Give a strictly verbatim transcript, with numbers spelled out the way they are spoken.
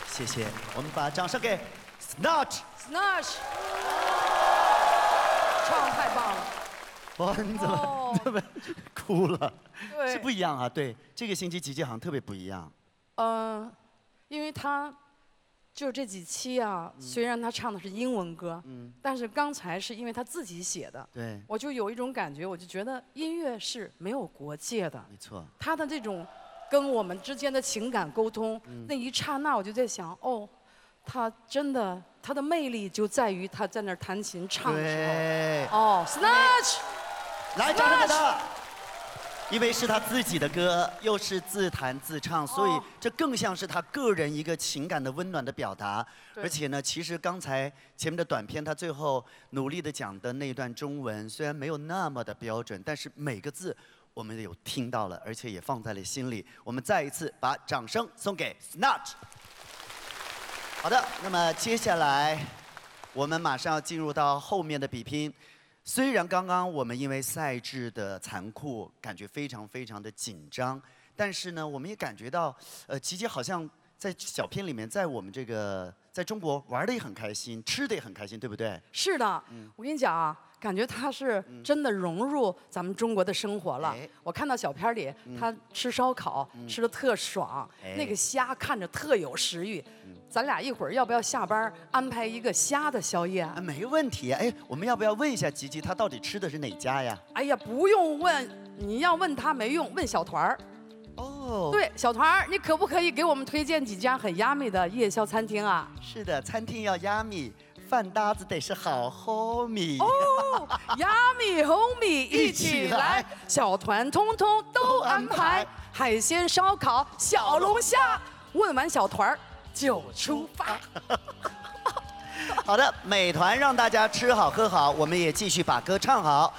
谢谢，我们把掌声给 Snatch。 Snatch， 唱太棒了。 哇，你怎么、 哦、 怎么哭了？ 对， 是不一样啊。对，这个星期吉吉好像特别不一样。 嗯、呃，因为他就这几期啊， 嗯、 虽然他唱的是英文歌，嗯，但是刚才是因为他自己写的， 对， 我就有一种感觉，我就觉得音乐是没有国界的。 没错， 他的这种跟我们之间的情感沟通，嗯、那一刹那，我就在想，哦，他真的。 他的魅力就在于他在那儿弹琴唱的时候。哦 ，Snatch， 来掌声给他，因为是他自己的歌，又是自弹自唱，所以这更像是他个人一个情感的温暖的表达。而且呢，其实刚才前面的短片，他最后努力的讲的那段中文，虽然没有那么的标准，但是每个字我们有听到了，而且也放在了心里。我们再一次把掌声送给 Snatch。 好的，那么接下来我们马上要进入到后面的比拼。虽然刚刚我们因为赛制的残酷，感觉非常非常的紧张，但是呢，我们也感觉到，呃，吉吉好像在小片里面，在我们这个在中国玩的也很开心，吃的也很开心，对不对？ 是的，嗯、我跟你讲啊。 感觉他是真的融入咱们中国的生活了。我看到小片里，他吃烧烤吃的特爽，那个虾看着特有食欲。咱俩一会儿要不要下班安排一个虾的宵夜啊？ 没问题。哎，我们要不要问一下吉吉，他到底吃的是哪家呀？ 哎呀，不用问，你要问他没用，问小团儿。哦，对，小团儿，你可不可以给我们推荐几家很压米的夜宵餐厅啊？ 是的，餐厅要压米。 饭搭子得是好 homie 哦，亚米 homie 一起来，小团通通都安排，海鲜烧烤、小龙虾。问完小团儿就出发。 好的，美团让大家吃好喝好，我们也继续把歌唱好。